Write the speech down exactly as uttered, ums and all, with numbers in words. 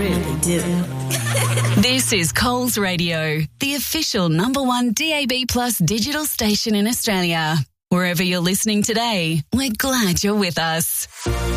really do. This is Coles Radio, the official number one D A B Plus digital station in Australia. Wherever you're listening today, we're glad you're with us.